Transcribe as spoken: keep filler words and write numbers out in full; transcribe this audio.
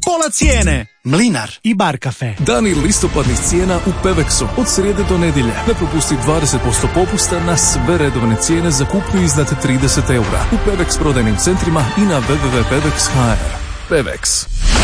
pola cijene. Mlinar i Bar kafe. Dani listopadnih cijena u Pevexu. Od srijede do nedjelje. Ne propusti dvadeset posto popusta na sve redovne cijene za kupnju iznad trideset eura. U Pevex prodajnim centrima i na w w w tačka pevex tačka h r. Pevex.